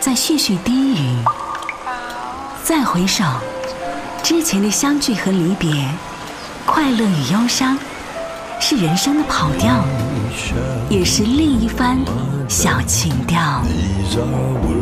再絮絮低语，再回首，之前的相聚和离别，快乐与忧伤，是人生的跑调，也是另一番小情调。